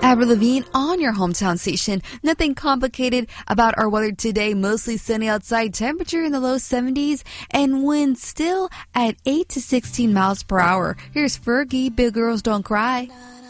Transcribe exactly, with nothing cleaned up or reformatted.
Avril Lavigne on your hometown station. Nothing complicated about our weather today. Mostly sunny outside, temperature in the low seventies, and wind still at eight to sixteen miles per hour. Here's Fergie, Big Girls Don't Cry.